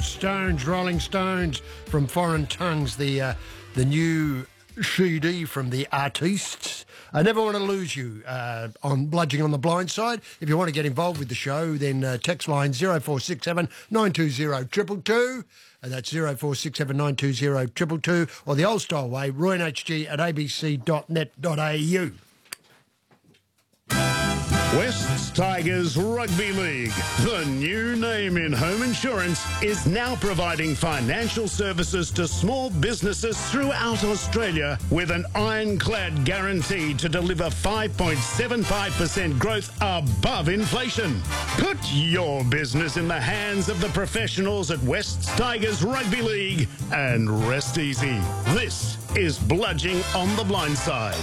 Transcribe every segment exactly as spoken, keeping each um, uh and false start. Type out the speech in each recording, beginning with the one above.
Stones, Rolling Stones from Foreign Tongues, the uh, the new C D from the artists. I never want to lose you uh, on Bludging on the Blind Side. If you want to get involved with the show, then uh, text line zero four six seven nine two zero two two two. And that's zero four six seven nine two zero two two two, or the old style way, roy n h g at a b c dot net dot a u. Wests Tigers Rugby League, the new name in home insurance, is now providing financial services to small businesses throughout Australia with an ironclad guarantee to deliver five point seven five percent growth above inflation. Put your business in the hands of the professionals at Wests Tigers Rugby League and rest easy. This is Bludging on the Blind Side.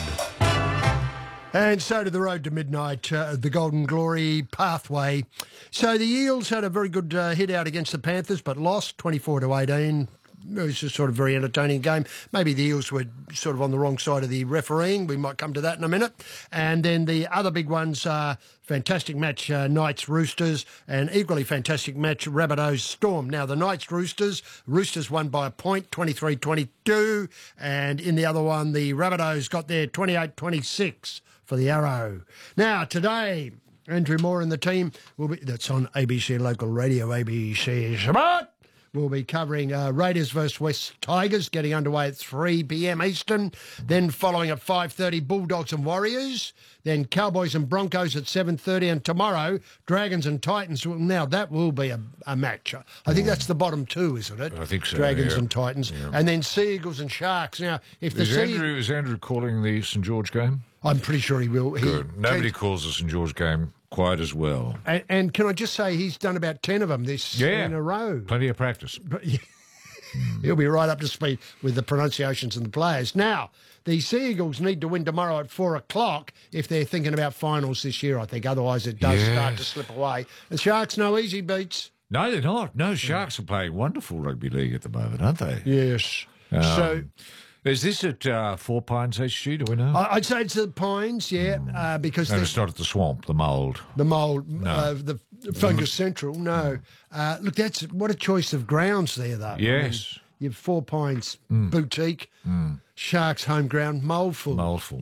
And so to the road to midnight, uh, the Golden Glory pathway. So the Eels had a very good uh, hit out against the Panthers, but lost twenty-four to eighteen. It was just sort of a very entertaining game. Maybe the Eels were sort of on the wrong side of the refereeing. We might come to that in a minute. And then the other big ones are fantastic match, uh, Knights Roosters, and equally fantastic match, Rabbitohs Storm. Now, the Knights Roosters, Roosters won by a point, twenty-three twenty-two. And in the other one, the Rabbitohs got there twenty-eight twenty-six for the Arrow. Now, today, Andrew Moore and the team will be, that's on A B C Local Radio, A B C Smart. We'll be covering uh, Raiders versus West Tigers, getting underway at three p m Eastern. Then following at five thirty, Bulldogs and Warriors. Then Cowboys and Broncos at seven thirty. And tomorrow, Dragons and Titans. Well, now, that will be a, a match. I think that's the bottom two, isn't it? I think so, Dragons yeah. and Titans. Yeah. And then Sea Eagles and Sharks. Now, if the Is Sea... Andrew, is Andrew calling the St George game? I'm pretty sure he will. He, Good. Nobody calls the St George game quite as well. And, and can I just say, he's done about ten of them this Yeah. in a row. Plenty of practice. But, yeah, he'll be right up to speed with the pronunciations and the players. Now, the Sea Eagles need to win tomorrow at four o'clock if they're thinking about finals this year, I think. Otherwise, it does Yes. start to slip away. The Sharks, no easy beats. No, they're not. No, Sharks are playing wonderful rugby league at the moment, aren't they? Yes. Um, so... Is this at uh, Four Pines H G, do we know? I- I'd say it's the Pines, yeah, uh, because no, the, it's not at the Swamp, the Mould. the mould, uh, the Fungus Central, no. Uh, look, that's what a choice of grounds there, though. Yes. I mean, you've Four Pines Boutique, Sharks home ground, Mouldful. Mouldful.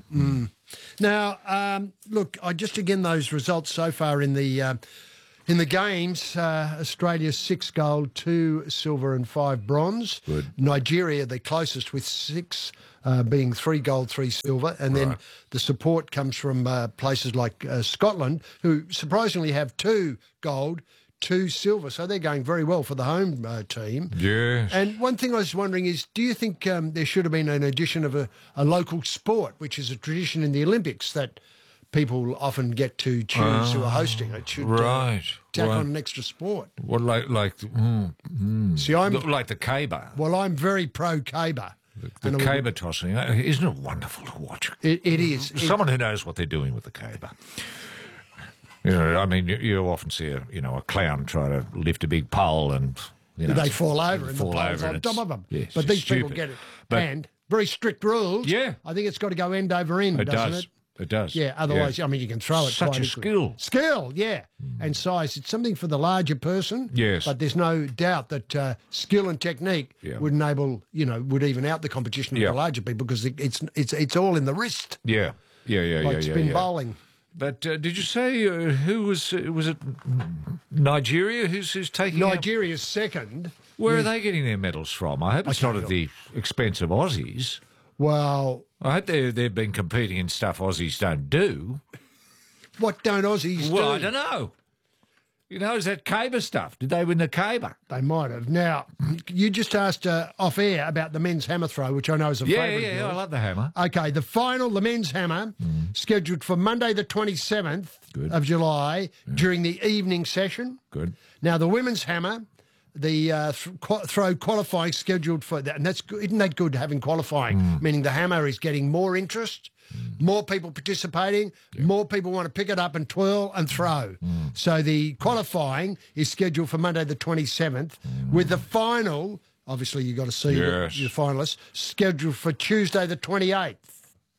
Now, um, look, I just again those results so far in the uh, in the games. Uh, Australia's six gold, two silver, and five bronze. Good. Nigeria the closest with six, uh, being three gold, three silver, and then Right. the support comes from uh, places like uh, Scotland, who surprisingly have two gold, two silver. So they're going very well for the home uh, team. Yes. And one thing I was wondering is, do you think um, there should have been an addition of a, a local sport, which is a tradition in the Olympics that people often get to choose who are hosting? It should uh, right. tack Right. on an extra sport. What, like, like, mm, mm. See, I'm like the caber. well, I'm very pro caber. The And I would- caber tossing. Uh, Isn't it wonderful to watch? It, it is. It- Someone who knows what they're doing with the caber. You know, I mean, you, you often see a, you know, a clown try to lift a big pole and, you know, they fall over and fall the pole's over on and top it's- of them. yeah, it's but just these people stupid. get it. But and very strict rules. Yeah. I think it's got to go end over end, it doesn't does. it? It does. Yeah, otherwise, I mean, you can throw it Such quite a easily. skill. Skill, yeah. And size. It's something for the larger person. Yes. But there's no doubt that uh, skill and technique Yeah. would enable, you know, would even out the competition with Yeah. the larger people because it, it's it's it's all in the wrist, Yeah. Yeah, yeah, like yeah, yeah. spin yeah. bowling. But uh, did you say uh, who was uh, was it Nigeria who's who's taking out- Nigeria's second. Where are they getting their medals from? I hope it's not at the expense of Aussies. Well, I hope they they've been competing in stuff Aussies don't do. what don't Aussies Well, do? I don't know. You know, is that caber stuff? Did they win the caber? They might have. Now, you just asked uh, off air about the men's hammer throw, which I know is a Yeah, favourite. yeah, of yeah. I yours. love the hammer. Okay, the final, the men's hammer, scheduled for Monday the twenty-seventh Good. of July during the evening session. Good. Now, the women's hammer, the uh, th- qu- throw qualifying scheduled for that, and that's good. Isn't that good having qualifying? Meaning the hammer is getting more interest, more people participating, more people want to pick it up and twirl and throw. So the qualifying is scheduled for Monday the twenty-seventh, with the final. Obviously, you've got to see Yes. your finalists scheduled for Tuesday the twenty-eighth.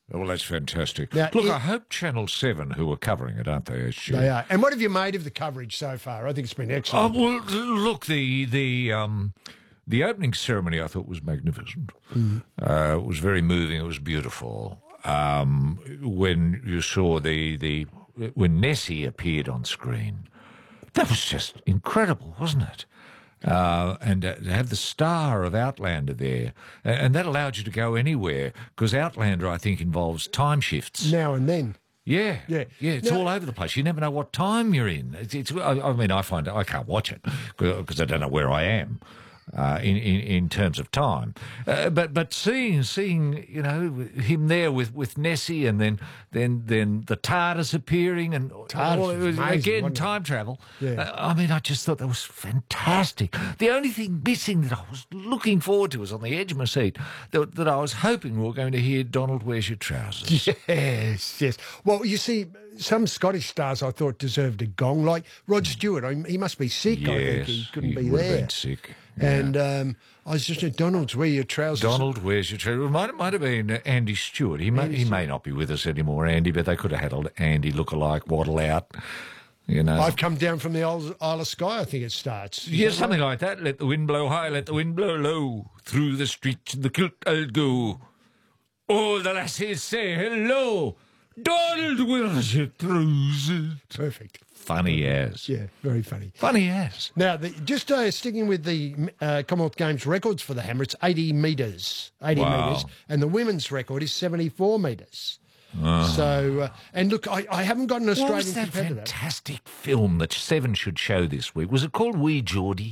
Well, that's fantastic. Now, Look, it- I hope Channel seven, who are covering it, aren't they, Stu? They are. And what have you made of the coverage so far? I think it's been Oh, excellent. well, look, the the um, the opening ceremony I thought was magnificent. Mm. Uh, it was very moving. It was beautiful. Um, when you saw the the when Nessie appeared on screen, that was just incredible, wasn't it? Uh, and uh, to have the star of Outlander there, uh, and that allowed you to go anywhere because Outlander, I think, involves time shifts. Now and then. Yeah, Yeah. yeah. It's Now- all over the place. You never know what time you're in. It's, it's I, I mean, I find I can't watch it because I don't know where I am uh, in, in in terms of time. Uh, but but seeing seeing you know him there with, with Nessie and then then then the TARDIS appearing and TARDIS oh, was it was, amazing, again wasn't it? time travel. Yeah. Uh, I mean, I just thought that was fantastic. The only thing missing that I was looking forward to was on the edge of my seat that, that I was hoping we were going to hear Donald, where's your trousers? Yes, yes. Well, you see, some Scottish stars I thought deserved a gong, like Rod Stewart. I mean, he must be sick. I think he couldn't be would have there. been sick. And um, I was just at Donald's, where your trousers. Donald, where's your trousers? It might, it might have been uh, Andy Stewart. He may, Andy he Stewart. may not be with us anymore, Andy, but they could have had an Andy look-alike waddle out. You know, I've come down from the Isle Isle of Skye, I think it starts. Is yeah, that something right? like that. Let the wind blow high, let the wind blow low. Through the streets of the kilt I'll go. All the lassies say hello. Donald, where's your trousers? Perfect. Funny as. Yeah, very funny. Funny as. Now, the, just uh, sticking with the uh, Commonwealth Games records for the hammer, it's eighty metres, eighty Wow. metres, and the women's record is seventy-four metres. Ah. So, uh, and look, I, I haven't got an What was Australian that competitor. fantastic film that Seven should show this week? Was it called Wee Geordie?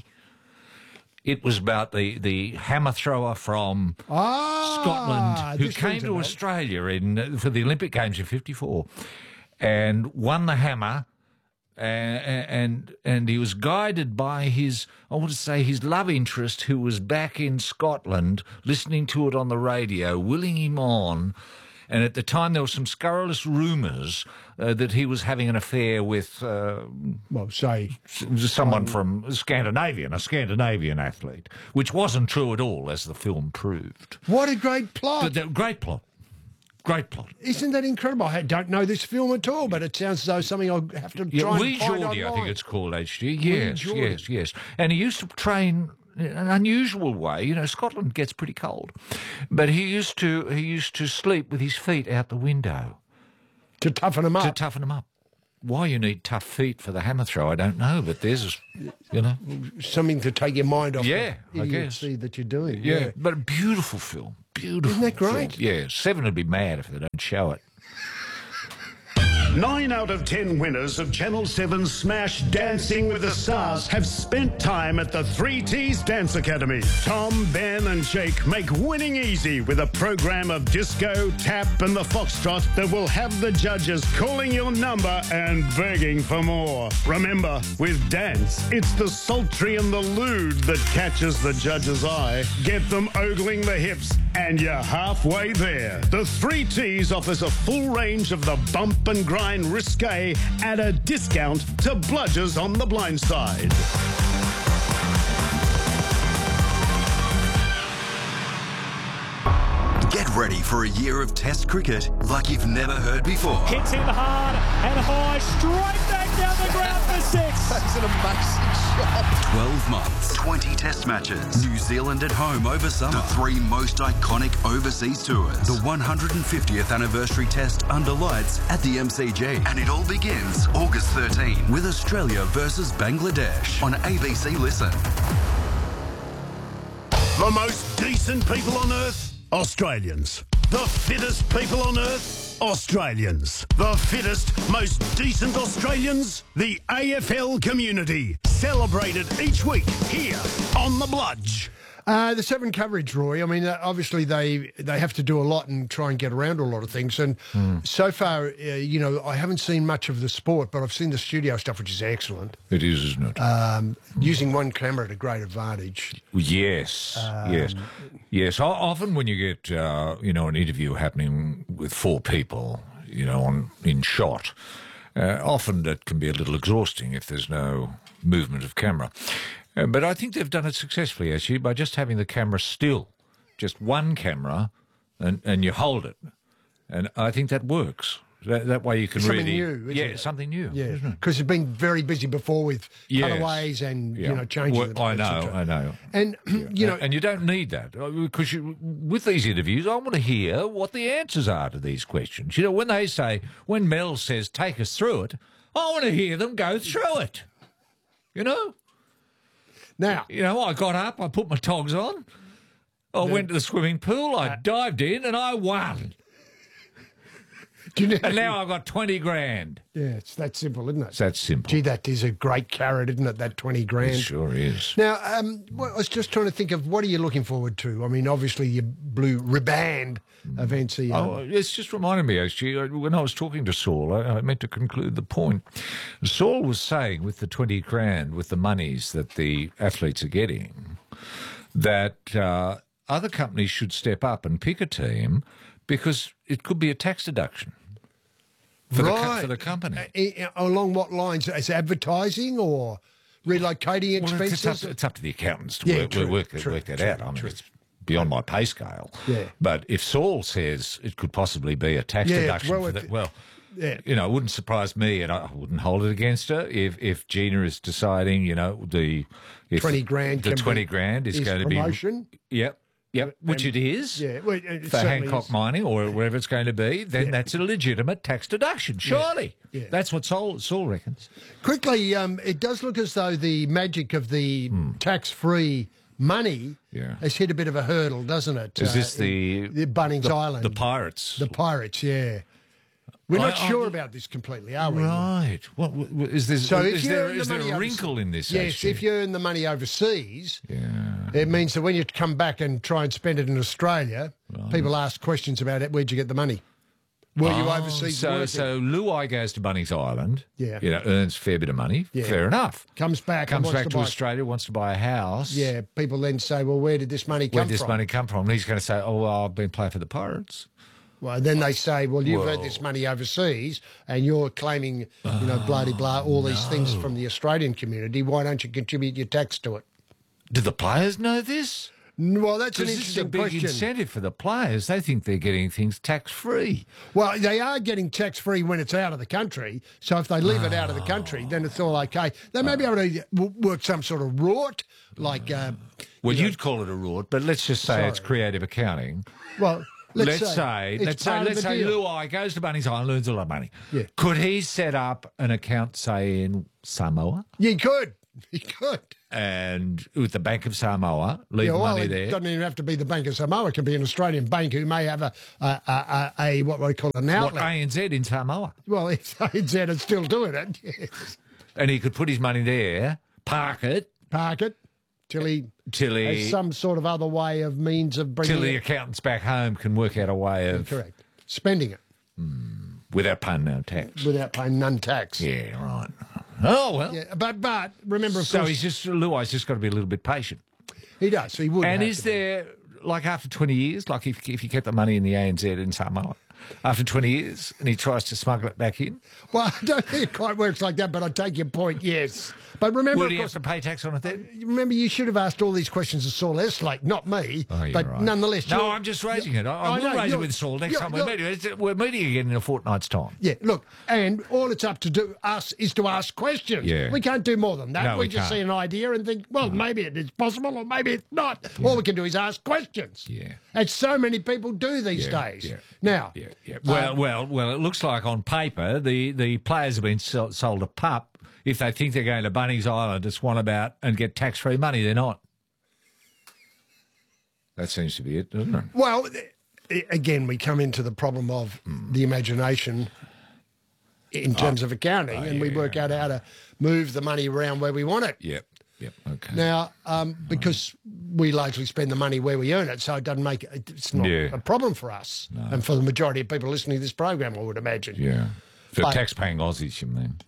It was about the, the hammer thrower from Ah, Scotland who this came rings a to bell. Australia in for the Olympic Games in fifty-four and won the hammer. Uh, and and he was guided by his, I want to say, his love interest, who was back in Scotland listening to it on the radio, willing him on. And at the time, there were some scurrilous rumours uh, that he was having an affair with uh, Well, say, someone from Scandinavian, a Scandinavian athlete, which wasn't true at all, as the film proved. what a great plot. But that, great plot. Great plot. Isn't that incredible? I don't know this film at all, but it sounds as though something I'll have to Yeah, try Wee and find Geordie, I think online. it's called, H G. Yes, Geordie. yes, yes. And he used to train in an unusual way. You know, Scotland gets pretty cold. But he used to he used to sleep with his feet out the window To toughen them up. to toughen them up. Why you need tough feet for the hammer throw, I don't know, but there's, you know. Something to take your mind off Yeah, the I guess. idiocy that you're doing. Yeah, but a beautiful film. Beautiful. Isn't that great? film. Yeah, Seven would be mad if they don't show it. Nine out of ten winners of Channel seven's Smash Dancing with the Stars have spent time at the Three T's Dance Academy. Tom, Ben and Jake make winning easy with a program of disco, tap and the foxtrot that will have the judges calling your number and begging for more. Remember, with dance, it's the sultry and the lewd that catches the judge's eye. Get them ogling the hips and you're halfway there. The Three T's offers a full range of the bump and grind risque at a discount to bludgers on the blind side. Get ready for a year of Test cricket like you've never heard before. Hits him hard and high, straight back down the ground for six. That's an amazing shot. twelve months, twenty Test matches. New Zealand at home over summer. The three most iconic overseas tours. The one hundred fiftieth anniversary Test under lights at the M C G. And it all begins August thirteenth with Australia versus Bangladesh on A B C Listen. The most decent people on earth? Australians. The fittest people on earth? Australians. The fittest, most decent Australians? The A F L community. Celebrated each week here on The Bludge. Uh, the Seven coverage, Roy. I mean, uh, obviously they they have to do a lot and try and get around a lot of things. And so far, uh, you know, I haven't seen much of the sport, but I've seen the studio stuff, which is excellent. It is, isn't it? Um, using one camera at a great advantage. Yes, yes, yes. O- Often when you get, uh, you know, an interview happening with four people, you know, on in shot, uh, often that can be a little exhausting if there's no movement of camera. Uh, but I think they've done it successfully, actually, by just having the camera still, just one camera, and, and you hold it. And I think that works. That, that way you can Something really... new, isn't yeah, it? something new. Yeah, isn't it? because it's been very busy before with Yes. cutaways and Yeah. you know changing. Well, the, I et know, cetera. I know. And you know, and, and you don't need that because you, with these interviews, I want to hear what the answers are to these questions. You know, when they say, when Mel says, "Take us through it," I want to hear them go through it. You know, now you know, I got up, I put my togs on, I went to the swimming pool, I dived in, and I won. do you know, And now I've got twenty grand. yeah, it's that simple, isn't it? It's that simple. Gee, that is a great carrot, isn't it? That twenty grand. It sure is. Now, um, well, I was just trying to think of what are you looking forward to? I mean, obviously your blue riband events. Are, you know, Oh, it's just reminded me, actually, uh, when I was talking to Saul, I, I meant to conclude the point. Saul was saying with the twenty grand, with the monies that the athletes are getting, that uh, other companies should step up and pick a team because it could be a tax deduction for, the, co- right. for the company. Uh, uh, along what lines? As advertising or relocating Well, expenses? it's, up, it's up to the accountants to Yeah, work, true, work, true, work that true, out. I mean, true. it's beyond my pay scale. Yeah. But if Saul says it could possibly be a tax Yeah, deduction well, for it- that, well, yeah. you know, it wouldn't surprise me, and I wouldn't hold it against her if if Gina is deciding, you know, the if twenty grand. the can twenty be, grand is, is going promotion. to be, yep, yep, which it is. Yeah, well, it- it For certainly Hancock is. Mining or wherever it's going to be, then Yeah. that's a legitimate tax deduction, surely. Yeah. That's what Saul, Saul reckons. Quickly, um, it does look as though the magic of the tax-free money Yeah. has hit a bit of a hurdle, doesn't it? Is Uh, this the, in- the Bunnings the, Island? the Pirates? The Pirates, yeah. We're not I- I- sure about this completely, are we? Right. What, what is there? So if is you there, earn the is there money a overse- wrinkle in this? Yes, actually? if you earn the money overseas, Yeah. it means that when you come back and try and spend it in Australia, people ask questions about it. Where'd you get the money? Were you Oh, overseas So, working? so Luai goes to Bunnings Island. Yeah. You know, earns a fair bit of money. Yeah. Fair enough. Comes back and Comes wants back to to, buy- Australia, wants to buy a house. Yeah, people then say, well, where did this money come Where'd this from? money come from? And he's going to say, oh, well, I've been playing for the Pirates. Well, then they say, well, you've Whoa. earned this money overseas and you're claiming, you know, blah, de blah, all these things from the Australian community. Why don't you contribute your tax to it? Do the players know this? N- Well, that's an Because this is a interesting big question. incentive for the players. They think they're getting things tax-free. Well, they are getting tax-free when it's out of the country. So if they leave it out of the country, then it's all okay. They may be able to w- work some sort of rort, like... Uh, Well, you know, you'd call it a rort, but let's just say it's Sorry. creative accounting. well, let's, Let's, say, it's let's say, part of let's the say deal. Luai goes to Bunnings Island, earns a lot of money. Yeah. Could he set up an account, say, in Samoa, You could. You could. and with the Bank of Samoa, leave Yeah, well, money it there? doesn't even have to be the Bank of Samoa. It can be an Australian bank who may have a, a, a, a, a what we call an What, outlet. A N Z in Samoa? Well, it's A N Z is still doing it. Yes. And he could put his money there, park it, Park it till he till he, has some sort of other way of means of bringing till the it. accountants back home can work out a way of, Correct. Spending it without paying no tax. without paying none tax. Yeah, right. Oh, well. Yeah, but but remember, of So course, he's just, Luai's just got to be a little bit patient. he does. He would. And have is to be. there, like after twenty years, like if, if you kept the money in the A N Z in Samoa, after twenty years, and he tries to smuggle it back in, Well, I don't think it quite works like that, but I take your point. Yes, but remember, would of he have course, to pay tax on it then? remember, you should have asked all these questions to Saul Eslake, not me. Oh, you're but right. nonetheless, No, you're- I'm just raising it. I, I I will know, raise it you're- with Saul next you're- time we're you're- meeting. It's- We're meeting again in a fortnight's time. Yeah, look, and all it's up to do us is to ask questions. Yeah. We can't do more than that. No, we, we just can't. see an idea and think, well, maybe it is possible or maybe it's not. All we can do is ask questions. Yeah. And so many people do these Yeah, days. yeah, Now, Yeah, yeah. Well, um, well, well. It looks like on paper the, the players have been sold, sold a pup. If they think they're going to Bunnings Island to swan about and get tax-free money, they're not. That seems to be it, doesn't it? well, i- again, we come into the problem of the imagination in terms of accounting, and we Oh, yeah, work out how to move the money around where we want it. Yep. Yep. Okay. Now, um, because we largely spend the money where we earn it, so it doesn't make it, it's not Yeah. a problem for us, and for the majority of people listening to this program, I would imagine. yeah. For But- tax-paying Aussies, you mean?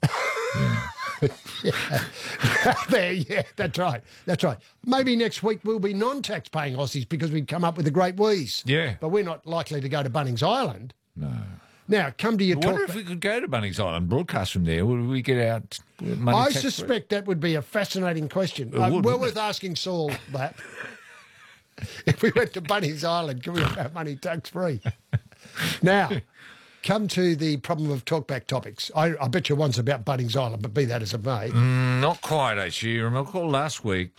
there, yeah, that's right, that's right. Maybe next week we'll be non-tax-paying Aussies because we've come up with a great wheeze. Yeah. but we're not likely to go to Bunnings Island. No. Now, come to your I talk. wonder if we could go to Bunnings Island, broadcast from there. Would we get out money I tax-free? suspect that would be a fascinating question. It Uh, would, well wouldn't worth asking Saul that. If we went to Bunnings Island, can we have our money tax-free? Now, come to the problem of talkback topics. I, I bet you one's about Bunnings Island, but be that as it may. Mm, not quite, actually. You remember last week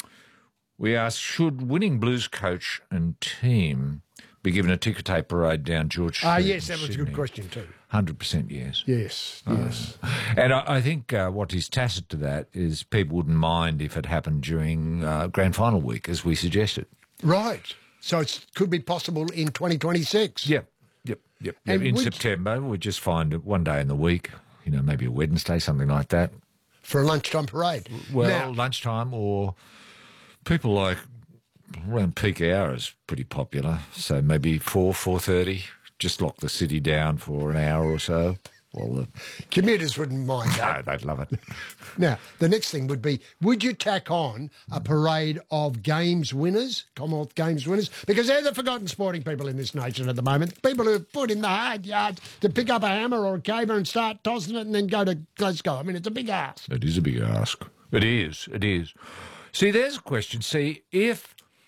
we asked, should winning Blues coach and team be given a ticker tape parade down George Street? Ah, yes, that in was a Sydney? good question too. one hundred percent yes. Yes, yes. And I, I think uh, what is tacit to that is people wouldn't mind if it happened during uh, grand final week, as we suggested. Right. So it could be possible in twenty twenty-six. Yep, yep, yep. And yep. In would- September, we just find it one day in the week, you know, maybe a Wednesday, something like that. For a lunchtime parade. Well, Now, lunchtime or people like around peak hour is pretty popular. So maybe four, four thirty. Just lock the city down for an hour or so. Well, the, commuters wouldn't mind that. no, they'd love it. Now, the next thing would be, would you tack on a parade of games winners, Commonwealth Games winners? Because they're the forgotten sporting people in this nation at the moment. People who have put in the hard yards to pick up a hammer or a caber and start tossing it and then go to Glasgow. I mean, it's a big ask. It is a big ask. It is. It is. See, there's a question. See, if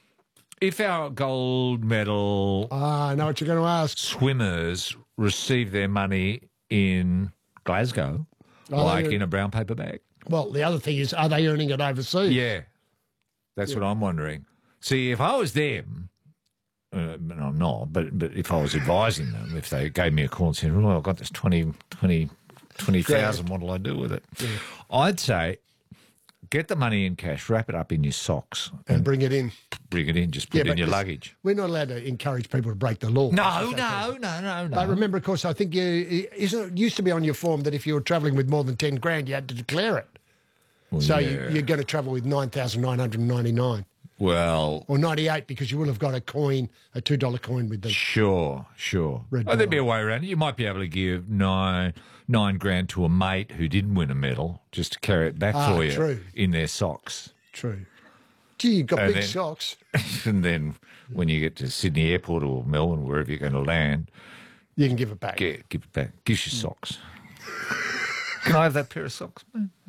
if our gold medal Ah, I know what you're going to ask. swimmers receive their money in Glasgow, Oh, like they- in a brown paper bag. Well, the other thing is, are they earning it overseas? Yeah, that's what I'm wondering. See, if I was them, uh, and I'm not, but but if I was advising them, if they gave me a call and said, "Oh, I've got this twenty, twenty, twenty thousand, what will I do with it?" I'd say, get the money in cash, wrap it up in your socks, And bring it in. bring it in, just put it in but your this- luggage. We're not allowed to encourage people to break the law. No, no, no, no, no. But remember, of course, I think you isn't it used to be on your form that if you were travelling with more than ten grand, you had to declare it. Well, So yeah. you, you're going to travel with nine thousand nine hundred ninety-nine Well, or ninety-eight because you will have got a coin, a two dollar coin with the. sure, sure. Red Oh, there'd be a dollar. way around it. You might be able to give nine nine grand to a mate who didn't win a medal just to carry it back Ah, for you true. in their socks. True. Gee, you've got And big then- socks. And then when you get to Sydney Airport or Melbourne, wherever you're going to land, You can give it back. get, give it back. Give you socks. Can I have that pair of socks?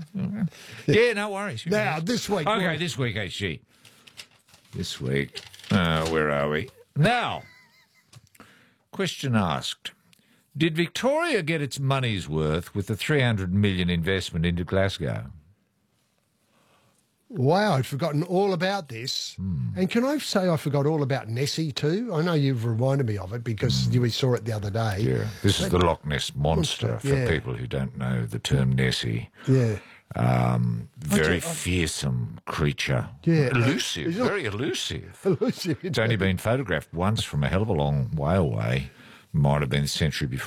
Yeah, no worries. Now, this week. Okay, well, this week, H G. This week. Uh, where are we? Now, question asked. Did Victoria get its money's worth with the three hundred million investment into Glasgow? Wow, I'd forgotten all about this. Hmm. And can I say I forgot all about Nessie too? I know you've reminded me of it because we saw it the other day. Hmm. Yeah, this is the Loch Ness Monster, for yeah. people who don't know the term Nessie. Yeah. Um, very don't- I- fearsome creature. Yeah. Elusive, It's not- very elusive. Elusive. It's only been photographed once from a hell of a long way away. Might have been a century before.